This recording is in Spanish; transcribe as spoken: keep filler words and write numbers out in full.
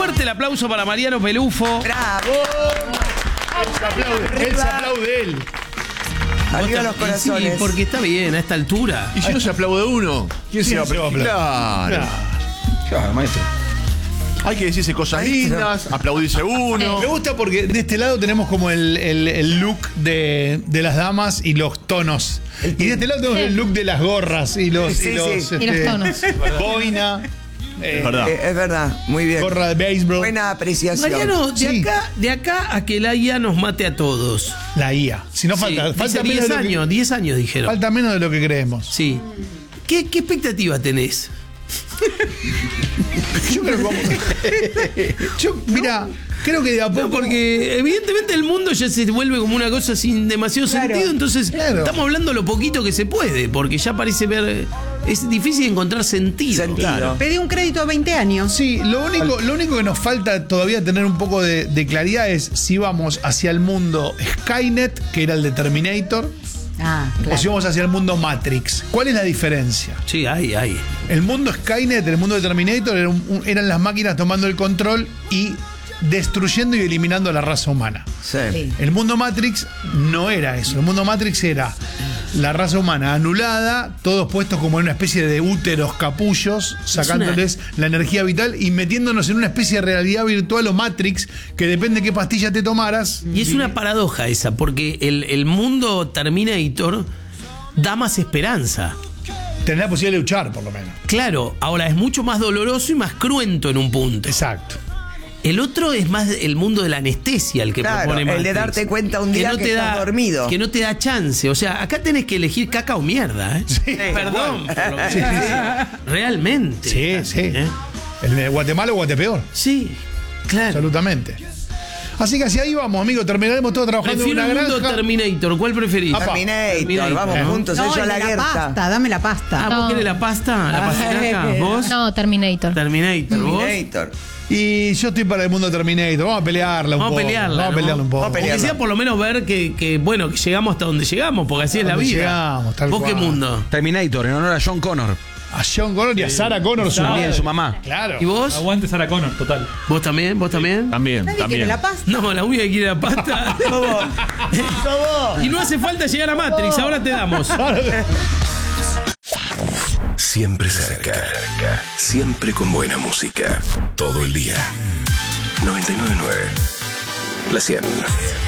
Fuerte el aplauso para Mariano Pelufo. ¡Bravo! Él se aplaude, él se aplaude él. Arriba los corazones. Sí, porque está bien a esta altura. Y si no se aplaude uno, ¿quién se va a se va a aplaudir? aplaudir? Claro. Claro, maestro. Hay que decirse cosas lindas, aplaudirse uno. Me gusta porque de este lado tenemos como el, el, el look de, de las damas y los tonos. Y de este lado tenemos el look de las gorras y los, Sí, y los, sí. Y los tonos. boina, eh, Es verdad. Eh, es verdad, muy bien. gorra de béisbol. Buena apreciación. Mariano, de, Sí. acá, de acá a que la I A nos mate a todos. La I A. Si no falta, Sí, falta dice menos diez de lo que- años, diez años dijeron. falta menos de lo que creemos. Sí. ¿Qué, qué expectativa tenés? Yo creo que vamos. Yo, mira, creo que de a No, poco. porque evidentemente el mundo ya se vuelve como una cosa sin demasiado Claro, sentido, entonces claro. estamos hablando lo poquito que se puede, porque ya parece ver, es difícil encontrar sentido. Sentido. Claro. Pedí un crédito a veinte años. Sí, lo único, lo único que nos falta todavía tener un poco de, de claridad es si vamos hacia el mundo Skynet, que era el de Terminator, Ah, o si claro. vamos hacia el mundo Matrix. ¿Cuál es la diferencia? Sí, hay, hay. El mundo Skynet, el mundo de Terminator, era un- un- eran las máquinas tomando el control y destruyendo y eliminando a la raza humana. Sí. Sí. El mundo Matrix no era eso. El mundo Matrix era la raza humana anulada, todos puestos como en una especie de úteros capullos, sacándoles la energía vital y metiéndonos en una especie de realidad virtual o Matrix que depende de qué pastilla te tomaras. Y es una paradoja esa, porque el, el mundo Terminator da más esperanza. Tenés la posibilidad de luchar, por lo menos. Claro, ahora es mucho más doloroso y más cruento en un punto. Exacto. El otro es más el mundo de la anestesia, el que Claro, propone el de Matrix. darte cuenta un día que estás dormido. Que no te da chance. O sea, acá tenés que elegir caca o mierda, ¿eh? Perdón. por lo que- Sí, Realmente. Sí, sí. ¿Eh? El de Guatemala o Guatepeor. Sí, claro. Absolutamente. Así que hacia ahí vamos, amigo. Terminaremos todos trabajando Prefiero en el una mundo granja. Terminator. ¿Cuál preferís? Apa. Terminator, Terminator. vamos Eh. juntos, No, yo a el la de la guerra. pasta, dame la pasta. Ah, No. ¿vos querés la pasta? ¿La pastinaca? ¿Vos? No, Terminator. Terminator. ¿Vos? Terminator. Y yo estoy para el mundo Terminator. Vamos a pelearla un Vamos a poco. pelearla. Vamos a ¿no? pelearla un poco. Vamos a Aunque pelearla. sea por lo menos ver que, que, bueno, que llegamos hasta donde llegamos, porque así es la Donde vida. llegamos, tal ¿Vos qué cual. mundo? Terminator, en honor a John Connor. A John Connor y a Sarah Connor, su También madre. su mamá. Claro. ¿Y vos? Aguante Sarah Connor, total. ¿Vos también? ¿Vos también? También, Nadie también. quiere la pasta. No, la única que quiere la pasta. Y no hace falta llegar a Matrix, ahora te damos. Siempre cerca. Siempre con buena música. Todo el día. noventa y nueve punto nueve. La cien.